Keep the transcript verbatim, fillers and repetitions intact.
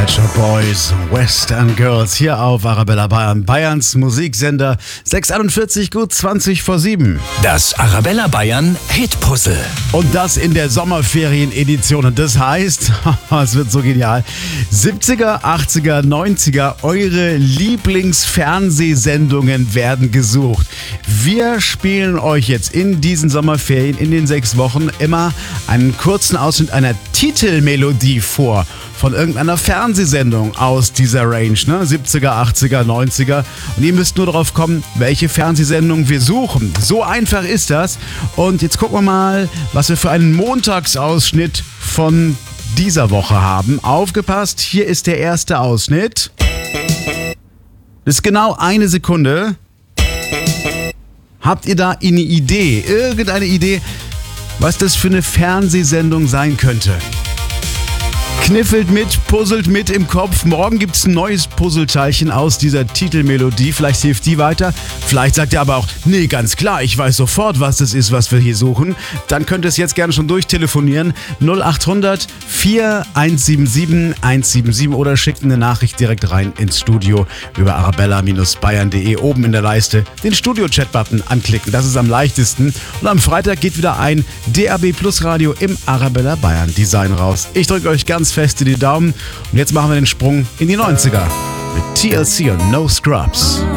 Pet Shop Boys, Western Girls hier auf Arabella Bayern, Bayerns Musiksender. sechs Uhr einundvierzig, gut zwanzig vor sieben. Das Arabella Bayern Hitpuzzle. Und das in der Sommerferien-Edition. Und das heißt, es wird so genial, siebziger, achtziger, neunziger, eure Lieblingsfernsehsendungen werden gesucht. Wir spielen euch jetzt in diesen Sommerferien, in den sechs Wochen, immer einen kurzen Ausschnitt einer Titelmelodie vor. Von irgendeiner Fernsehsendung aus dieser Range, ne? siebziger, achtziger, neunziger. Und ihr müsst nur darauf kommen, welche Fernsehsendung wir suchen. So einfach ist das. Und jetzt gucken wir mal, was wir für einen Montagsausschnitt von dieser Woche haben. Aufgepasst, hier ist der erste Ausschnitt. Das ist genau eine Sekunde. Habt ihr da eine Idee, irgendeine Idee, was das für eine Fernsehsendung sein könnte? Kniffelt mit, puzzelt mit im Kopf. Morgen gibt es ein neues Puzzleteilchen aus dieser Titelmelodie. Vielleicht hilft die weiter. Vielleicht sagt ihr aber auch, nee, ganz klar, ich weiß sofort, was das ist, was wir hier suchen. Dann könnt ihr es jetzt gerne schon durchtelefonieren. null acht hundert, vier eins sieben sieben, eins sieben sieben oder schickt eine Nachricht direkt rein ins Studio über arabella Bayern punkt de. Oben in der Leiste den Studio-Chat-Button anklicken. Das ist am leichtesten. Und am Freitag geht wieder ein D A B Plus Radio im Arabella Bayern Design raus. Ich drücke euch ganz fest in die Daumen und jetzt machen wir den Sprung in die neunziger mit T L C und No Scrubs.